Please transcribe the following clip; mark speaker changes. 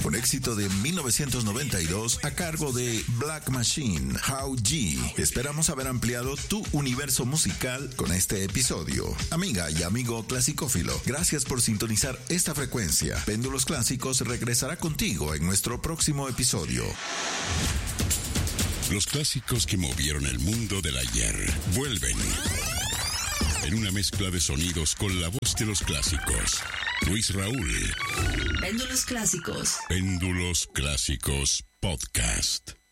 Speaker 1: un éxito de 1992 a cargo de Black Machine, How G. Esperamos haber ampliado tu universo musical con este episodio. Amiga y amigo clasicófilo, gracias por sintonizar esta frecuencia. Péndulos Clásicos regresará contigo en nuestro próximo episodio.
Speaker 2: Los clásicos que movieron el mundo del ayer vuelven en una mezcla de sonidos con la voz de los clásicos. Luis Raúl.
Speaker 3: Péndulos Clásicos.
Speaker 2: Péndulos Clásicos Podcast.